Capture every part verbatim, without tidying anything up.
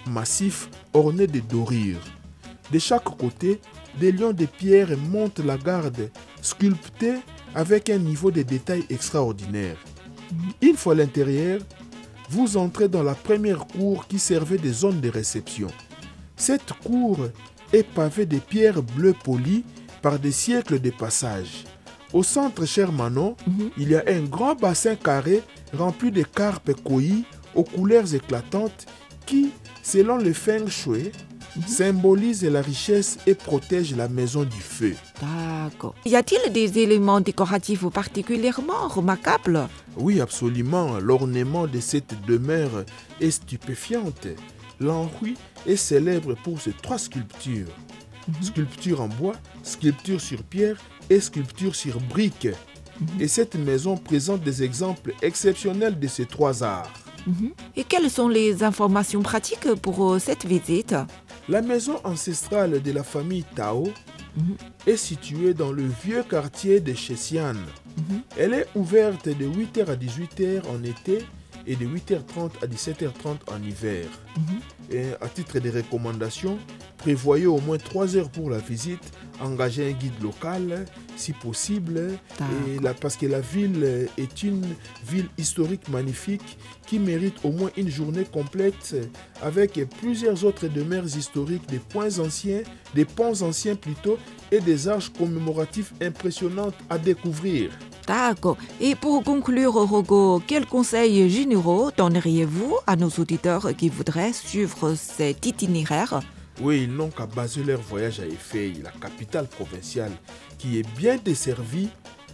massifs ornés de dorures. De chaque côté, des lions de pierre montent la garde, sculptés avec un niveau de détail extraordinaire. Une fois à l'intérieur, vous entrez dans la première cour qui servait de zone de réception. Cette cour est pavée de pierres bleues polies par des siècles de passage. Au centre, cher Manon, mm-hmm. il y a un grand bassin carré rempli de carpes cueillies aux couleurs éclatantes qui, selon le feng shui, mm-hmm. symbolise la richesse et protège la maison du feu. D'accord. Y a-t-il des éléments décoratifs particulièrement remarquables? Oui, absolument. L'ornement de cette demeure est stupéfiante. L'Anhui est célèbre pour ses trois sculptures. Mm-hmm. Sculpture en bois, sculpture sur pierre et sculpture sur briques. Mm-hmm. Et cette maison présente des exemples exceptionnels de ces trois arts. Mm-hmm. Et quelles sont les informations pratiques pour cette visite? La maison ancestrale de la famille Tao mm-hmm. est située dans le vieux quartier de Shessian. Mm-hmm. Elle est ouverte de huit heures à dix-huit heures en été et de huit heures trente à dix-sept heures trente en hiver. Mm-hmm. Et à titre de recommandation, prévoyez au moins trois heures pour la visite, engagez un guide local si possible, et la, parce que la ville est une ville historique magnifique qui mérite au moins une journée complète avec plusieurs autres demeures historiques, des points anciens, des ponts anciens plutôt, et des arches commémoratives impressionnantes à découvrir. D'accord. Et pour conclure, Rogo, quels conseils généraux donneriez-vous à nos auditeurs qui voudraient suivre cet itinéraire? Oui, ils n'ont qu'à baser leur voyage à Hefei, la capitale provinciale, qui est bien desservie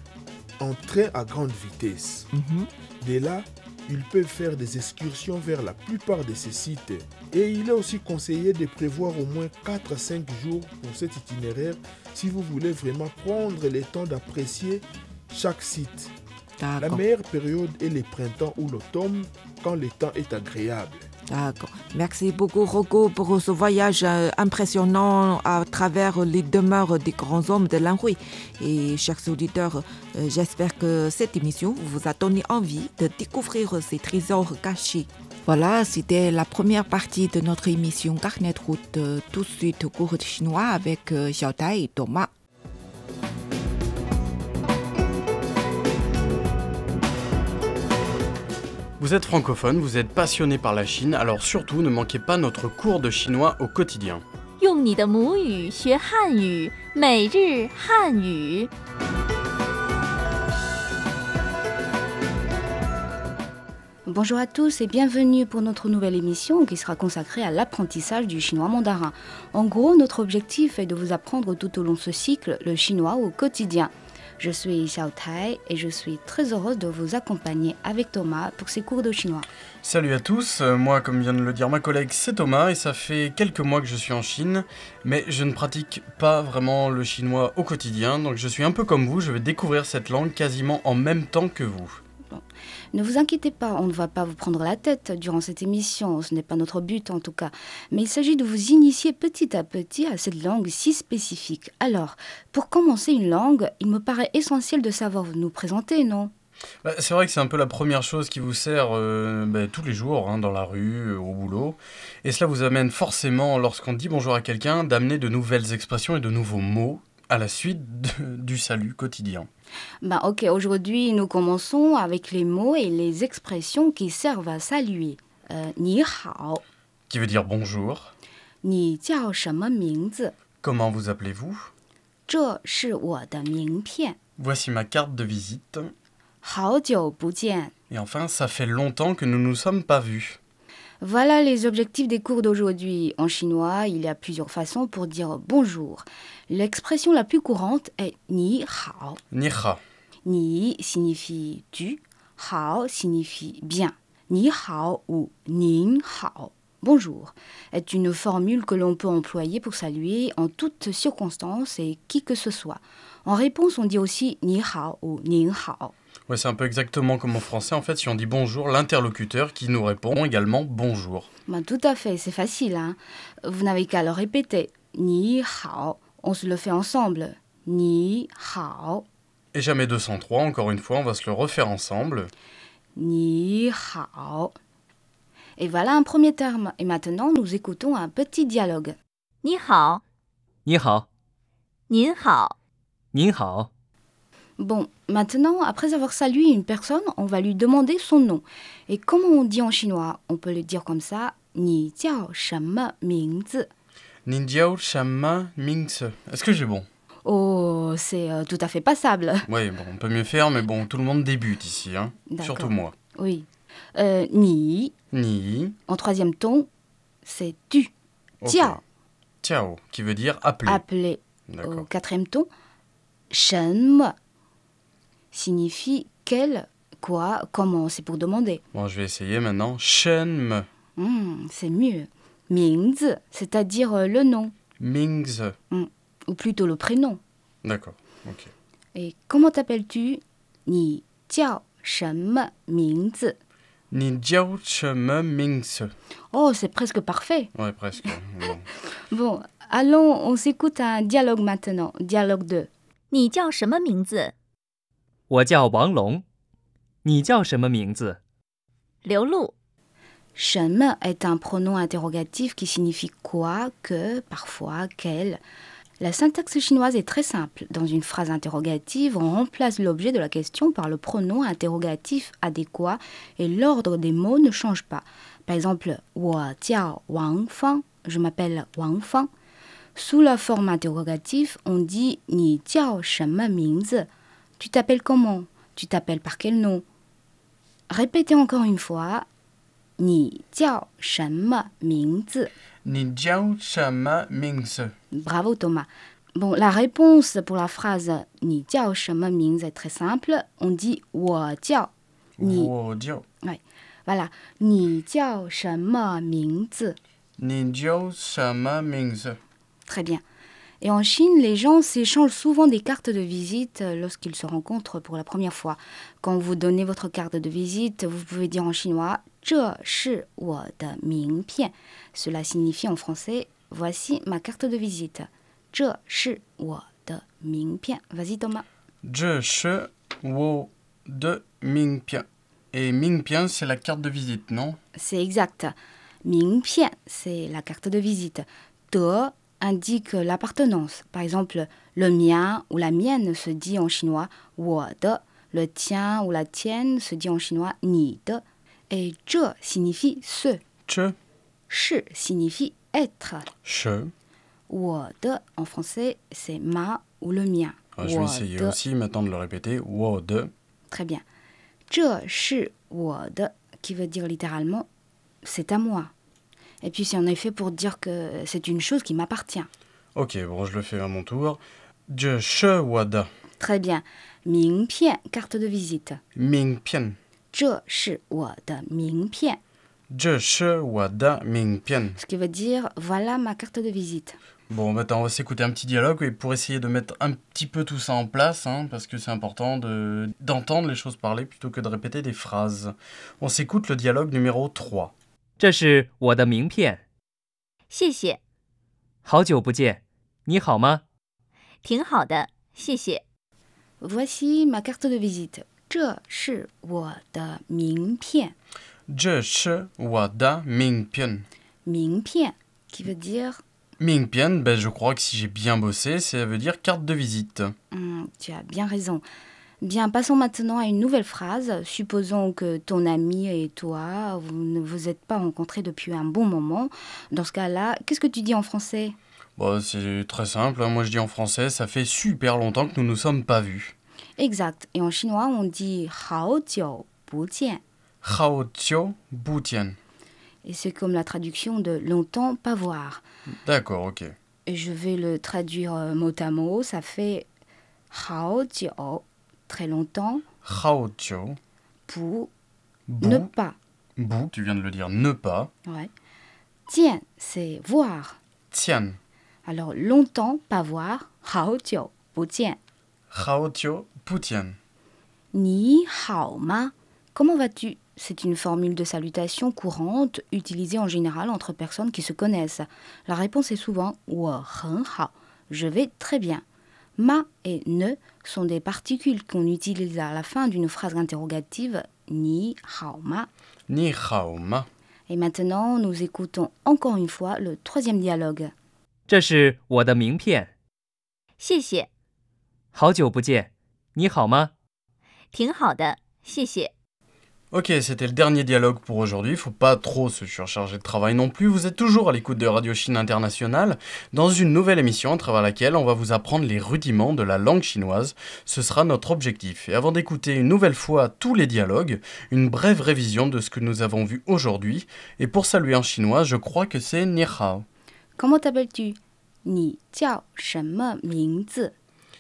en train à grande vitesse. Mm-hmm. Dès là, ils peuvent faire des excursions vers la plupart de ces sites. Et il est aussi conseillé de prévoir au moins quatre à cinq jours pour cet itinéraire si vous voulez vraiment prendre le temps d'apprécier chaque site. D'accord. La meilleure période est le printemps ou l'automne, quand le temps est agréable. D'accord. Merci beaucoup, Rocco, pour ce voyage impressionnant à travers les demeures des grands hommes de l'Anhui. Et chers auditeurs, j'espère que cette émission vous a donné envie de découvrir ces trésors cachés. Voilà, c'était la première partie de notre émission Carnet de route. Tout de suite, cours de chinois avec Xiaotai et Thomas. Vous êtes francophone, vous êtes passionné par la Chine, alors surtout ne manquez pas notre cours de chinois au quotidien. 用你的母语学汉语，每日汉语。 Bonjour à tous et bienvenue pour notre nouvelle émission qui sera consacrée à l'apprentissage du chinois mandarin. En gros, notre objectif est de vous apprendre tout au long de ce cycle le chinois au quotidien. Je suis Xiao Tai et je suis très heureuse de vous accompagner avec Thomas pour ces cours de chinois. Salut à tous, moi comme vient de le dire ma collègue c'est Thomas et ça fait quelques mois que je suis en Chine, mais je ne pratique pas vraiment le chinois au quotidien, donc je suis un peu comme vous, je vais découvrir cette langue quasiment en même temps que vous. Bon. Ne vous inquiétez pas, on ne va pas vous prendre la tête durant cette émission, ce n'est pas notre but en tout cas. Mais il s'agit de vous initier petit à petit à cette langue si spécifique. Alors, pour commencer une langue, il me paraît essentiel de savoir nous présenter, non ? Bah, c'est vrai que c'est un peu la première chose qui vous sert euh, bah, tous les jours, hein, dans la rue, euh, au boulot. Et cela vous amène forcément, lorsqu'on dit bonjour à quelqu'un, d'amener de nouvelles expressions et de nouveaux mots à la suite de, du salut quotidien. Bah ok, aujourd'hui nous commençons avec les mots et les expressions qui servent à saluer. Euh, Ni hao. Qui veut dire bonjour. Ni jiao shenme mingzi. Comment vous appelez-vous? 这是我的名片. Voici ma carte de visite. 好久不见. Et enfin, ça fait longtemps que nous ne nous sommes pas vus. Voilà les objectifs des cours d'aujourd'hui. En chinois, il y a plusieurs façons pour dire bonjour. L'expression la plus courante est ni hao. Ni hao. Ni signifie tu, hao signifie bien. Ni hao ou ning hao, bonjour, est une formule que l'on peut employer pour saluer en toutes circonstances et qui que ce soit. En réponse, on dit aussi ni hao ou ning hao. Ouais, c'est un peu exactement comme en français. En fait, si on dit bonjour, l'interlocuteur qui nous répond également bonjour. Ben, tout à fait, c'est facile. Hein. Vous n'avez qu'à le répéter. Ni hao. On se le fait ensemble. Ni hao. Et jamais deux cent trois, encore une fois, on va se le refaire ensemble. Ni hao. Et voilà un premier terme. Et maintenant, nous écoutons un petit dialogue. 你好， 你好， 您好， 您好， Bon, maintenant, après avoir salué une personne, on va lui demander son nom. Et comment on dit en chinois? On peut le dire comme ça. 你叫什么名字? Ninjiao Shama Mingse. Est-ce que j'ai bon? Oh, c'est euh, tout à fait passable. Oui, bon, on peut mieux faire, mais bon, tout le monde débute ici, hein. D'accord. Surtout moi. Oui. Euh, ni, Ni, en troisième ton, c'est tu. ok. Tiao, Tiao, qui veut dire appeler. appelé. Au D'accord. quatrième ton, shen signifie quel, quoi, comment, c'est pour demander. Bon, je vais essayer maintenant. Shen Hmm, c'est mieux. Mingzi, c'est-à-dire euh, le nom, Mingse. ou plutôt le prénom. D'accord, ok. Et comment t'appelles-tu? Ni jiao shenme mingzi. Ninjiao Shama Mingse. Oh, c'est presque parfait. Ouais, presque. Bon. Bon, allons, on s'écoute un dialogue maintenant. Dialogue deux. 你叫什么名字？ 我叫王龙，你叫什么名字？ 刘露。 Shenme est un pronom interrogatif qui signifie quoi, que, parfois, quel. La syntaxe chinoise est très simple. Dans une phrase interrogative, on remplace l'objet de la question par le pronom interrogatif adéquat et l'ordre des mots ne change pas. Par exemple, 我叫王芳, je m'appelle Wang Fang. Sous la forme interrogative, on dit 你叫什么名字? Tu t'appelles comment? Tu t'appelles par quel nom? Répétez encore une fois. 你叫什么名字? Ninjiao Shama Mingse. Bravo Thomas. Bon, la réponse pour la phrase 你叫什么名字 est très simple. On dit 我叫. Ni. Wojiao. Voilà. 你叫什么名字? Ninjiao Shama Mingse. Très bien. Et en Chine, les gens s'échangent souvent des cartes de visite lorsqu'ils se rencontrent pour la première fois. Quand vous donnez votre carte de visite, vous pouvez dire en chinois « 这是我的名片». Cela signifie en français « Voici ma carte de visite ». « 这是我的名片». Vas-y Thomas. Je she wo de Mingpian. Et Mingpian, c'est la carte de visite, non? C'est exact. « 名片 », c'est la carte de visite. « de » indique l'appartenance. Par exemple, le mien ou la mienne se dit en chinois « 我的 ». Le tien ou la tienne se dit en chinois « 你的 ». Et « je » signifie « ce ». Che, « shi » signifie « être ». che. « 我的 » en français, c'est « ma » ou « le mien ». Ah, je vais essayer 我的 aussi maintenant de le répéter. Wo de. Très bien. « 这是我的 » qui veut dire littéralement « c'est à moi ». Et puis c'est en effet pour dire que c'est une chose qui m'appartient. Ok, bon, je le fais à mon tour. Je she wada. Très bien. « 名片 » carte de visite. Mingpian. « 这是我的名片 Je she wada Mingpian. ». Ce qui veut dire « voilà ma carte de visite ». Bon, maintenant, on va s'écouter un petit dialogue et pour essayer de mettre un petit peu tout ça en place, hein, parce que c'est important de, d'entendre les choses parler plutôt que de répéter des phrases. On s'écoute le dialogue numéro trois. 这是我的名片， 谢谢， 好久不见，你好吗？ 挺好的，谢谢。 Voici ma carte de visite. 这是我的名片。 Je she wada Mingpian. 名片 qui veut dire Mingpian, ben, je crois que si j'ai bien bossé, ça veut dire carte de visite. hum, tu as bien raison. Bien, passons maintenant à une nouvelle phrase. Supposons que ton ami et toi, vous ne vous êtes pas rencontrés depuis un bon moment. Dans ce cas-là, qu'est-ce que tu dis en français? Bon, c'est très simple, hein. Moi je dis en français, ça fait super longtemps que nous ne nous sommes pas vus. Exact. Et en chinois, on dit 好久不见. Hao Tio Boutian. Et c'est comme la traduction de longtemps pas voir. D'accord, ok. Et je vais le traduire euh, mot à mot. Ça fait 好久, très longtemps, Hao Tio. pour Bou. ne pas. Bou, tu viens de le dire, ne pas. Ouais. Tiens, c'est voir. Tian. Alors, longtemps, pas voir. 好久不见. Hao Tio Boutian. Ni hao ma. Comment vas-tu? C'est une formule de salutation courante utilisée en général entre personnes qui se connaissent. La réponse est souvent 我很好. Je vais très bien. Ma et ne sont des particules qu'on utilise à la fin d'une phrase interrogative. Ni hao ma. Ni hao ma. Et maintenant, nous écoutons encore une fois le troisième dialogue. 这是我的名片。 谢谢， 好久不见，你好吗？ 挺好的，谢谢。 Ok, c'était le dernier dialogue pour aujourd'hui, faut pas trop se surcharger de travail non plus, vous êtes toujours à l'écoute de Radio Chine Internationale, dans une nouvelle émission à travers laquelle on va vous apprendre les rudiments de la langue chinoise, ce sera notre objectif. Et avant d'écouter une nouvelle fois tous les dialogues, une brève révision de ce que nous avons vu aujourd'hui, et pour saluer en chinois, je crois que c'est Ni Hao. Comment t'appelles-tu? Ni jiao shenme mingzi.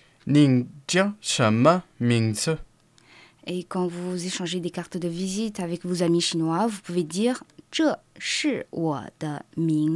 Ning jia shenme mingzi. Et quand vous échangez des cartes de visite avec vos amis chinois, vous pouvez dire « zhe shi wo de mingpian ».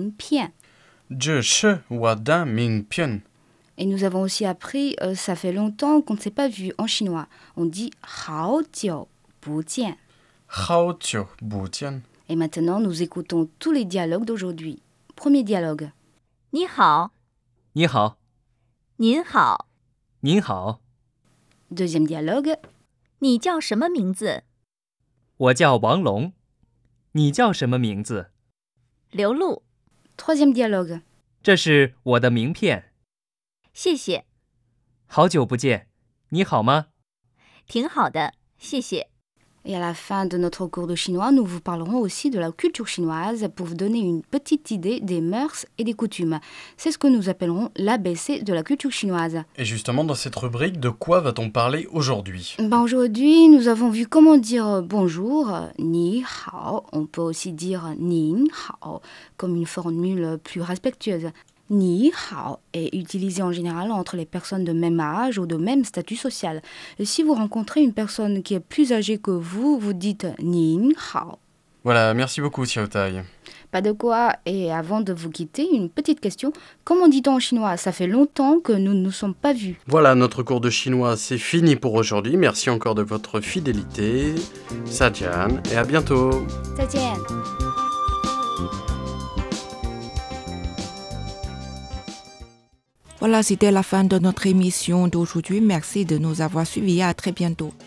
Je shi wo de mingpian. Et nous avons aussi appris euh, « ça fait longtemps qu'on ne s'est pas vu » en chinois. On dit « hao jiu bu jian ». Hao jiu bu jian. Et maintenant, nous écoutons tous les dialogues d'aujourd'hui. Premier dialogue. 你好， 你好， 您好， 您好， Deuxième dialogue. 你叫什么名字？ 我叫王龙。你叫什么名字？ 刘露， Troisième dialogue. 这是我的名片。 谢谢， 好久不见，你好吗？ 挺好的，谢谢。 Et à la fin de notre cours de chinois, nous vous parlerons aussi de la culture chinoise pour vous donner une petite idée des mœurs et des coutumes. C'est ce que nous appellerons l'A B C de la culture chinoise. Et justement, dans cette rubrique, de quoi va-t-on parler aujourd'hui? Ben aujourd'hui, nous avons vu comment dire bonjour, ni hao. On peut aussi dire nin hao, comme une formule plus respectueuse. Ni hao est utilisé en général entre les personnes de même âge ou de même statut social. Et si vous rencontrez une personne qui est plus âgée que vous, vous dites nin hao. Voilà, merci beaucoup Xiao Tai. Pas de quoi. Et avant de vous quitter, une petite question. Comment dit-on en chinois? Ça fait longtemps que nous ne nous sommes pas vus. Voilà, notre cours de chinois, c'est fini pour aujourd'hui. Merci encore de votre fidélité. Sajian, et à bientôt. 再见. Voilà, c'était la fin de notre émission d'aujourd'hui. Merci de nous avoir suivis. À très bientôt.